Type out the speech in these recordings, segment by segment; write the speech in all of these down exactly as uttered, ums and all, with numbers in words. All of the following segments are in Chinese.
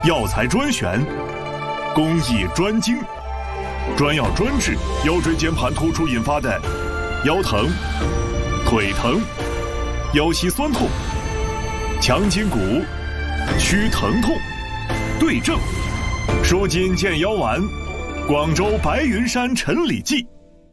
药材专选，工艺专精，专药专治腰椎间盘突出引发的腰疼、腿疼、腰膝酸痛、强筋骨、屈疼痛，对症舒筋健腰丸，广州白云山陈李济。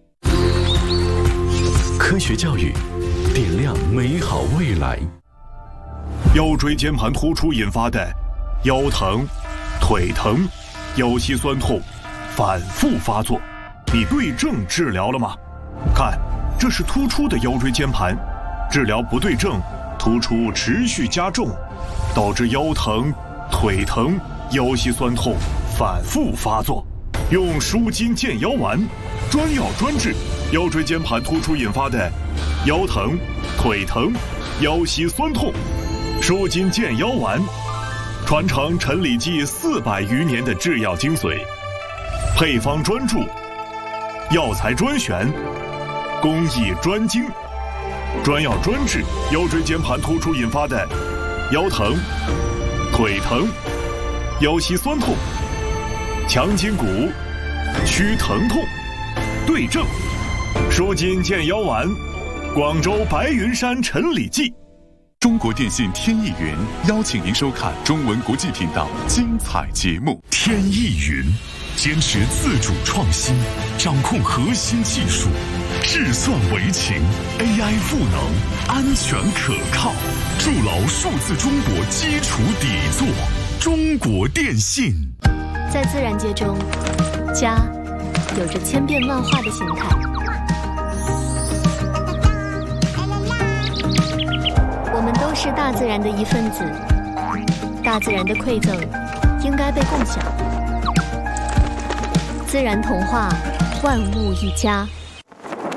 科学教育，点亮美好未来。 腰椎间盘突出引发的腰疼、腿疼、腰膝酸痛反复发作，你对症治疗了吗？看，这是突出的腰椎间盘，治疗不对症，突出持续加重，导致腰疼、腿疼、腰膝酸痛反复发作。用舒筋健腰丸，专药专治腰椎间盘突出引发的腰疼、腿疼、腰膝酸痛。舒筋健腰丸，传承陈李济四百余年的制药精髓，配方专注，药材专选，工艺专精，专药专治腰椎间盘突出引发的腰疼、腿疼、腰膝酸痛、强筋骨、屈疼痛，对症舒筋健腰丸，广州白云山陈李济。 中国电信天翼云邀请您收看中文国际频道精彩节目。 天翼云坚持自主创新，掌控核心技术，智算为情 ，A I 赋能，安全可靠，筑牢数字中国基础底座。中国电信。 在自然界中，家有着千变万化的形态。我们都是大自然的一份子，大自然的馈赠应该被共享。自然童话，万物一家。